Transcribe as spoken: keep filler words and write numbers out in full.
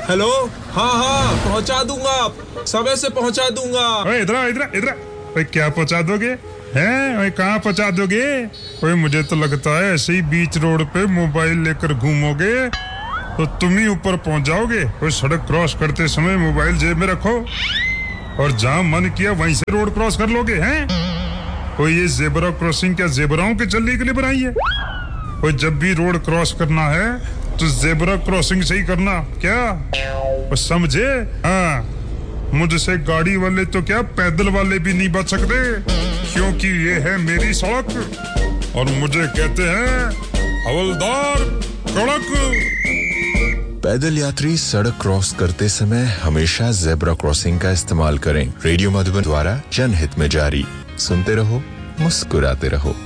Hello हाँ हाँ पहुंचा दूंगा समय से पहुंचा दूंगा। ओए इधर इधर इधर ओए क्या पहुंचा दोगे हैं? ओए कहाँ पहुंचा दोगे? ओए मुझे तो लगता है ऐसे ही बीच रोड पे मोबाइल लेकर घूमोगे तो तुम ही ऊपर पहुंच जाओगे। ओए सड़क क्रॉस करते समय मोबाइल जेब में रखो और जहाँ मन किया वहीं से रोड क्रॉस कर लोगे हैं? कोई ये जेब्रा क्रॉसिंग क्या जेब्राओं के चलने के लिए बनाई है? कोई जब भी रोड क्रॉस करना है तो जेब्रा क्रॉसिंग से ही करना क्या? और समझे? हाँ मुझसे गाड़ी वाले तो क्या पैदल वाले भी नहीं बच सकते क्योंकि ये है मेरी सड़क और मुझे कहते हैं हवलदार कड़क। पैदल यात्री सड़क क्रॉस करते समय हमेशा जेब्रा क्रॉसिंग का इस्तेमाल करें। रेडियो मधुबन द्वारा जनहित में जारी। सुनते रहो, मुस्कुराते रहो।